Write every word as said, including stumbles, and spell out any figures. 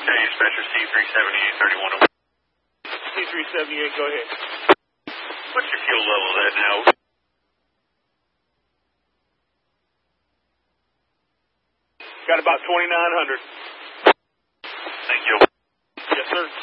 Okay, dispatcher C three seventy-eight, thirty-one oh one. C three seventy-eight, go ahead. What's your fuel level at now? Got about twenty-nine hundred. Thank you. Yes, sir.